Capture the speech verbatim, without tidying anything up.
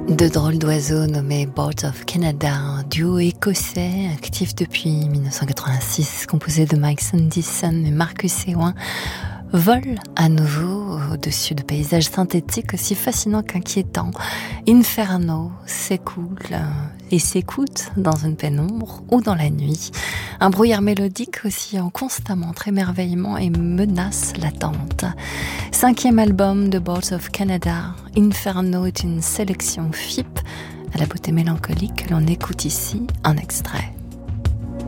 Deux drôles d'oiseaux nommés Birds of Canada, un duo écossais actif depuis dix-neuf cent quatre-vingt-six, composé de Mike Sandison et Marcus Ewan, volent à nouveau au-dessus de paysages synthétiques aussi fascinants qu'inquiétants. Inferno s'écoule et s'écoute dans une pénombre ou dans la nuit. Un brouillard mélodique oscillant constamment entre émerveillement et menace latente. Cinquième album de Birds of Canada, Inferno est une sélection F I P à la beauté mélancolique que l'on écoute ici, un extrait.